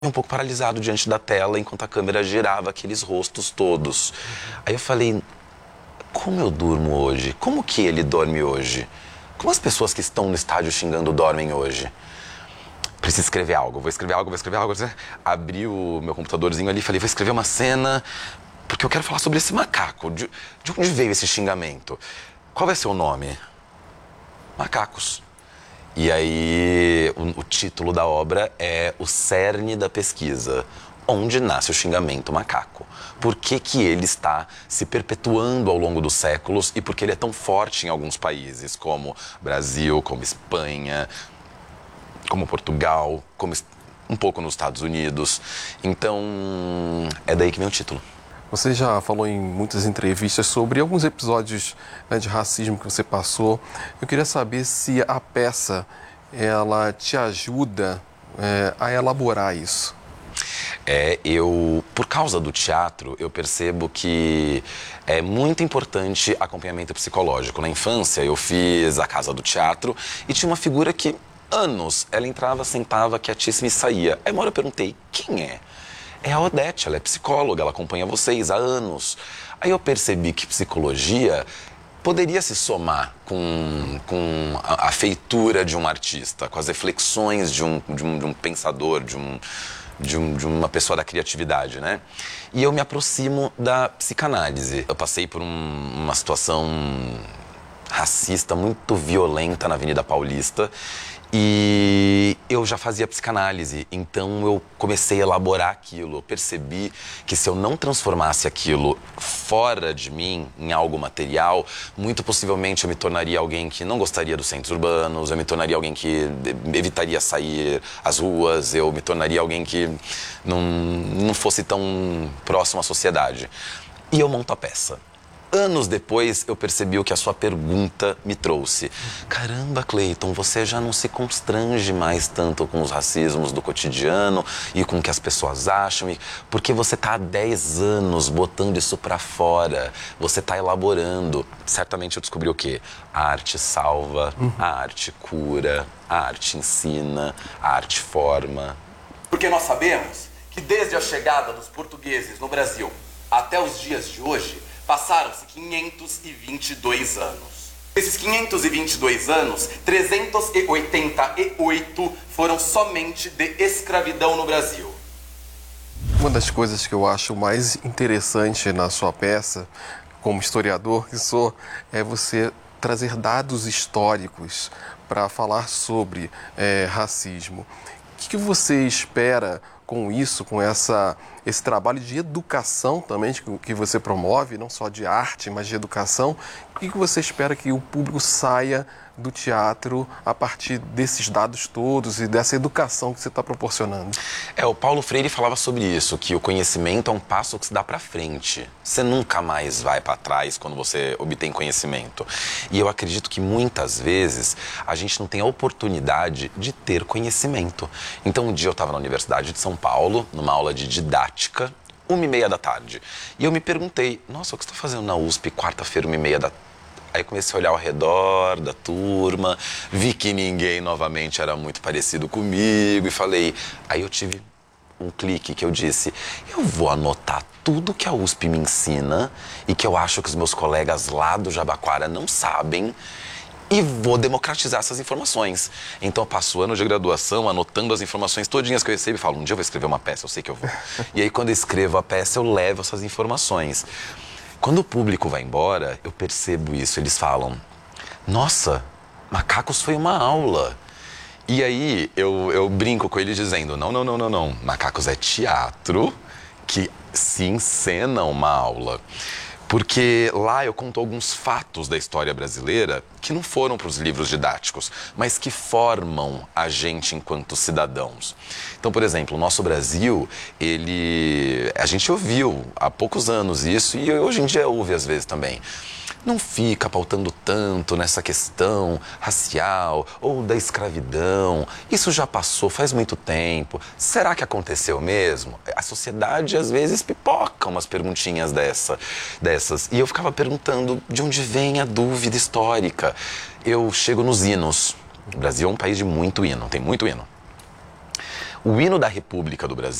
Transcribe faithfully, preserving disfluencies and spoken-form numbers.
um pouco paralisado diante da tela enquanto a câmera girava aqueles rostos todos. Aí eu falei, como eu durmo hoje? Como que ele dorme hoje? Como as pessoas que estão no estádio xingando dormem hoje? Preciso escrever algo, vou escrever algo, vou escrever algo. Abri o meu computadorzinho ali e falei, vou escrever uma cena porque eu quero falar sobre esse macaco. De, de onde veio esse xingamento? Qual vai ser o nome? Macacos. E aí, o, o título da obra é O Cerne da Pesquisa, onde nasce o xingamento macaco. Por que que ele está se perpetuando ao longo dos séculos e por que ele é tão forte em alguns países, como Brasil, como Espanha, como Portugal, como um pouco nos Estados Unidos. Então, é daí que vem o título. Você já falou em muitas entrevistas sobre alguns episódios, né, de racismo que você passou. Eu queria saber se a peça ela te ajuda é, a elaborar isso. É, eu, por causa do teatro, eu percebo que é muito importante acompanhamento psicológico. Na infância, eu fiz a Casa do Teatro e tinha uma figura que, anos, ela entrava, sentava, quietíssima e saía. Aí uma hora eu perguntei, quem é? É a Odete, ela é psicóloga, ela acompanha vocês há anos. Aí eu percebi que psicologia poderia se somar com, com a, a feitura de um artista, com as reflexões de um, de um, de um pensador, de, um, de, um, de uma pessoa da criatividade, né? E eu me aproximo da psicanálise. Eu passei por um, uma situação racista muito violenta na Avenida Paulista e eu já fazia psicanálise, então eu comecei a elaborar aquilo. Eu percebi que se eu não transformasse aquilo fora de mim, em algo material, muito possivelmente eu me tornaria alguém que não gostaria dos centros urbanos, eu me tornaria alguém que evitaria sair às ruas, eu me tornaria alguém que não, não fosse tão próximo à sociedade. E eu monto a peça. Anos depois, eu percebi o que a sua pergunta me trouxe. Caramba, Cleiton, você já não se constrange mais tanto com os racismos do cotidiano e com o que as pessoas acham, e... porque você está há dez anos botando isso para fora, você está elaborando. Certamente eu descobri o quê? A arte salva, uhum. A arte cura, a arte ensina, a arte forma. Porque nós sabemos que desde a chegada dos portugueses no Brasil até os dias de hoje, passaram-se quinhentos e vinte e dois anos. Esses quinhentos e vinte e dois anos, trezentos e oitenta e oito foram somente de escravidão no Brasil. Uma das coisas que eu acho mais interessante na sua peça, como historiador que sou, é você trazer dados históricos para falar sobre é, racismo. O que, que você espera com isso, com essa, esse trabalho de educação também que, que você promove, não só de arte, mas de educação? O que, que você espera que o público saia do teatro a partir desses dados todos e dessa educação que você está proporcionando? É, o Paulo Freire falava sobre isso, que o conhecimento é um passo que se dá para frente. Você nunca mais vai para trás quando você obtém conhecimento. E eu acredito que muitas vezes a gente não tem a oportunidade de ter conhecimento. Então um dia eu estava na Universidade de São Paulo, numa aula de didática, uma e meia da tarde. E eu me perguntei, nossa, o que você está fazendo na U S P quarta-feira, uma e meia da tarde? Aí comecei a olhar ao redor da turma, vi que ninguém novamente era muito parecido comigo e falei... Aí eu tive um clique que eu disse, eu vou anotar tudo que a U S P me ensina e que eu acho que os meus colegas lá do Jabaquara não sabem e vou democratizar essas informações. Então eu passo o ano de graduação anotando as informações todinhas que eu recebo e falo, um dia eu vou escrever uma peça, eu sei que eu vou. E aí quando eu escrevo a peça eu levo essas informações. Quando o público vai embora, eu percebo isso. Eles falam, nossa, Macacos foi uma aula. E aí eu, eu brinco com eles dizendo, não, não, não, não, não. Macacos é teatro que se encena uma aula. Porque lá eu conto alguns fatos da história brasileira que não foram para os livros didáticos, mas que formam a gente enquanto cidadãos. Então, por exemplo, o nosso Brasil, ele... a gente ouviu há poucos anos isso e hoje em dia ouve às vezes também. Não fica pautando tanto nessa questão racial ou da escravidão. Isso já passou faz muito tempo. Será que aconteceu mesmo? A sociedade, às vezes, pipoca umas perguntinhas dessa, dessas. E eu ficava perguntando de onde vem a dúvida histórica. Eu chego nos hinos. O Brasil é um país de muito hino, tem muito hino. O hino da República do Brasil